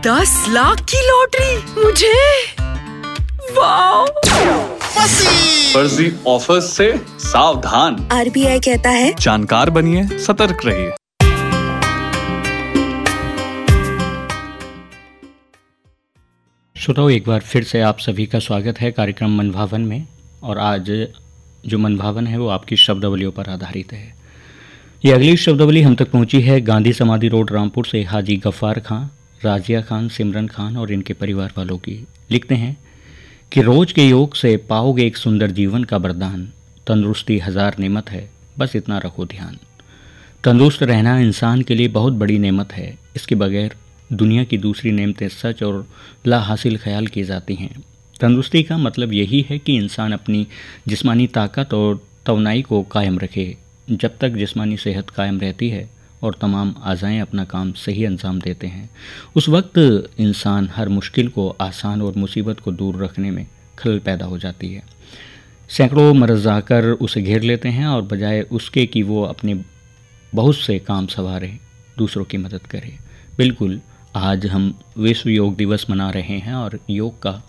10 लाख की लॉटरी मुझे। वाह! फर्जी ऑफर्स से सावधान। RBI कहता है जानकार बनिए, सतर्क रहिए। श्रोताओं, एक बार फिर से आप सभी का स्वागत है कार्यक्रम मनभावन में। और आज जो मनभावन है वो आपकी शब्दावलियों पर आधारित है। ये अगली शब्दावली हम तक पहुंची है गांधी समाधि रोड रामपुर से हाजी गफ्फार खां, राजिया खान, सिमरन खान और इनके परिवार वालों की। लिखते हैं कि रोज के योग से पाओगे एक सुंदर जीवन का वरदान। तंदुरुस्ती 1000 नेमत है, बस इतना रखो ध्यान। तंदुरुस्त रहना इंसान के लिए बहुत बड़ी नेमत है। इसके बगैर दुनिया की दूसरी नेमतें सच और ला हासिल ख्याल की जाती हैं। तंदुरुस्ती का मतलब यही है कि इंसान अपनी जिस्मानी ताकत और तवानाई को कायम रखे। जब तक जिस्मानी सेहत कायम रहती है और तमाम आज़ाएं अपना काम सही अंजाम देते हैं, उस वक्त इंसान हर मुश्किल को आसान और मुसीबत को दूर रखने में खलल पैदा हो जाती है। सैकड़ों मर्ज़ आकर उसे घेर लेते हैं और बजाय उसके कि वो अपने बहुत से काम संवारे, दूसरों की मदद करे। बिल्कुल, आज हम विश्व योग दिवस मना रहे हैं और योग का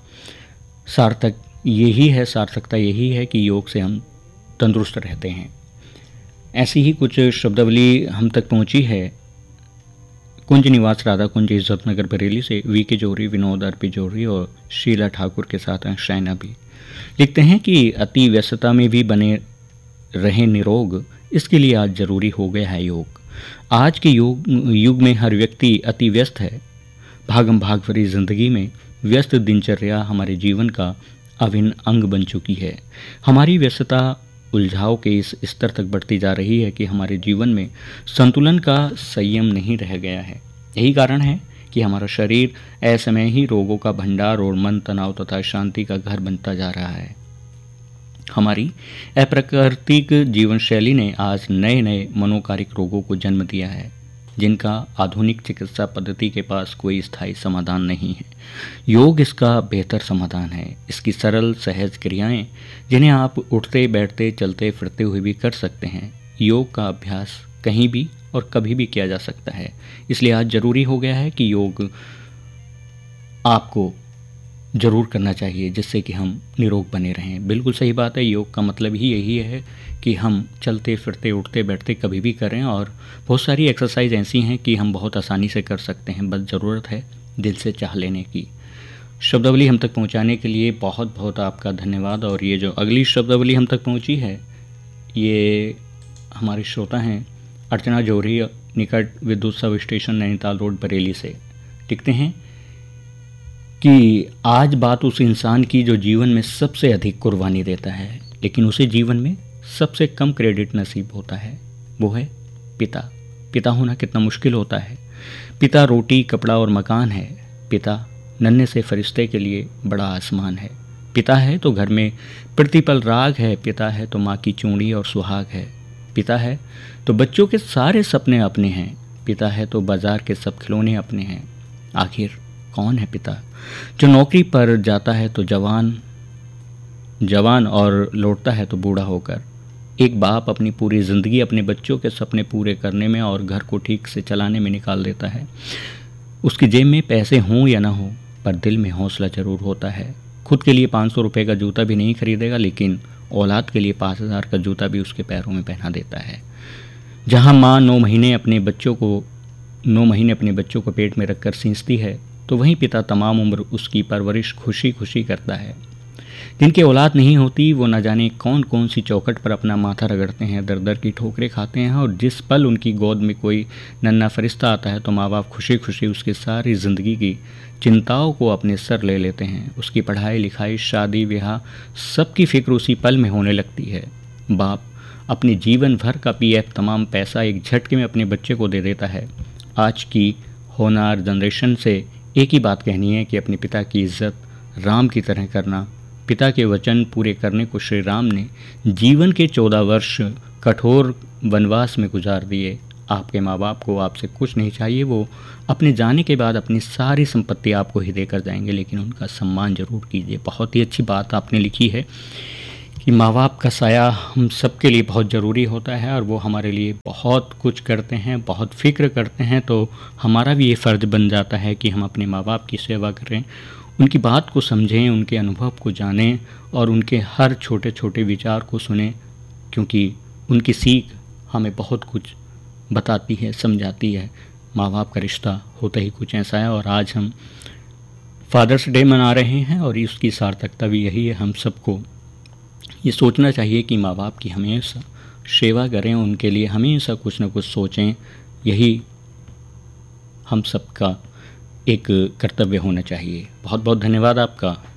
सार्थकता यही है कि योग से हम तंदुरुस्त रहते हैं। ऐसी ही कुछ शब्दावली हम तक पहुंची है कुंज निवास राधा कुंज इज्जत नगर बरेली से VK जोहरी, विनोद अर्पी जोहरी और शीला ठाकुर के साथ हैं शैना भी। लिखते हैं कि अति व्यस्तता में भी बने रहें निरोग, इसके लिए आज जरूरी हो गया है योग। आज के युग में हर व्यक्ति अति व्यस्त है। भागम भाग भरी जिंदगी में व्यस्त दिनचर्या हमारे जीवन का अभिन्न अंग बन चुकी है। हमारी व्यस्तता उलझाव के इस स्तर तक बढ़ती जा रही है कि हमारे जीवन में संतुलन का संयम नहीं रह गया है। यही कारण है कि हमारा शरीर असमय ही रोगों का भंडार और मन तनाव तथा शांति का घर बनता जा रहा है। हमारी अप्राकृतिक जीवन शैली ने आज नए नए मनोकारिक रोगों को जन्म दिया है, जिनका आधुनिक चिकित्सा पद्धति के पास कोई स्थायी समाधान नहीं है। योग इसका बेहतर समाधान है। इसकी सरल सहज क्रियाएं, जिन्हें आप उठते बैठते चलते फिरते हुए भी कर सकते हैं। योग का अभ्यास कहीं भी और कभी भी किया जा सकता है। इसलिए आज जरूरी हो गया है कि योग आपको जरूर करना चाहिए, जिससे कि हम निरोग बने रहें। बिल्कुल सही बात है। योग का मतलब ही यही है कि हम चलते फिरते उठते बैठते कभी भी करें। और बहुत सारी एक्सरसाइज ऐसी हैं कि हम बहुत आसानी से कर सकते हैं, बस ज़रूरत है दिल से चाह लेने की। शब्दावली हम तक पहुंचाने के लिए बहुत बहुत आपका धन्यवाद। और ये जो अगली शब्दावली हम तक पहुंची है, ये हमारे श्रोता हैं अर्चना जोहरी, निकट विद्युत sub station Nainital road Bareilly से। लिखते हैं कि आज बात उस इंसान की जो जीवन में सबसे अधिक कुर्बानी देता है, लेकिन उसे जीवन में सबसे कम क्रेडिट नसीब होता है। वो है पिता। पिता होना कितना मुश्किल होता है। पिता रोटी, कपड़ा और मकान है। पिता नन्हे से फरिश्ते के लिए बड़ा आसमान है। पिता है तो घर में प्रतिपल राग है। पिता है तो माँ की चूड़ी और सुहाग है। पिता है तो बच्चों के सारे सपने अपने हैं। पिता है तो बाजार के सब खिलौने अपने हैं। आखिर कौन है पिता? जो नौकरी पर जाता है तो जवान और लौटता है तो बूढ़ा होकर। एक बाप अपनी पूरी ज़िंदगी अपने बच्चों के सपने पूरे करने में और घर को ठीक से चलाने में निकाल देता है। उसकी जेब में पैसे हों या ना हो, पर दिल में हौसला जरूर होता है। खुद के लिए 500 रुपये का जूता भी नहीं खरीदेगा, लेकिन औलाद के लिए 5000 का जूता भी उसके पैरों में पहना देता है। जहाँ माँ 9 महीने अपने बच्चों को पेट में रखकर सींचती है, तो वहीं पिता तमाम उम्र उसकी परवरिश खुशी खुशी करता है। जिनकी औलाद नहीं होती वो न जाने कौन कौन सी चौखट पर अपना माथा रगड़ते हैं, दर दर की ठोकरें खाते हैं, और जिस पल उनकी गोद में कोई नन्हा फरिश्ता आता है तो माँ बाप खुशी खुशी उसकी सारी ज़िंदगी की चिंताओं को अपने सर ले लेते हैं। उसकी पढ़ाई लिखाई, शादी ब्याह, सबकी फिक्र उसी पल में होने लगती है। बाप अपने जीवन भर का PF तमाम पैसा एक झटके में अपने बच्चे को दे देता है। आज की होनहार जनरेशन से एक ही बात कहनी है कि अपने पिता की इज्जत राम की तरह करना। पिता के वचन पूरे करने को श्री राम ने जीवन के 14 वर्ष कठोर वनवास में गुजार दिए। आपके माँ बाप को आपसे कुछ नहीं चाहिए। वो अपने जाने के बाद अपनी सारी संपत्ति आपको ही देकर जाएंगे, लेकिन उनका सम्मान जरूर कीजिए। बहुत ही अच्छी बात आपने लिखी है कि माँ बाप का साया हम सबके लिए बहुत ज़रूरी होता है और वो हमारे लिए बहुत कुछ करते हैं, बहुत फ़िक्र करते हैं। तो हमारा भी ये फ़र्ज़ बन जाता है कि हम अपने माँ बाप की सेवा करें, उनकी बात को समझें, उनके अनुभव को जानें और उनके हर छोटे छोटे विचार को सुनें, क्योंकि उनकी सीख हमें बहुत कुछ बताती है, समझाती है। माँ बाप का रिश्ता होता ही कुछ ऐसा है। और आज हम फादर्स डे मना रहे हैं और इसकी सार्थकता भी यही है। हम सबको ये सोचना चाहिए कि माँ बाप की हमेशा सेवा करें, उनके लिए हमेशा कुछ न कुछ सोचें। यही हम सबका एक कर्तव्य होना चाहिए। बहुत बहुत धन्यवाद आपका।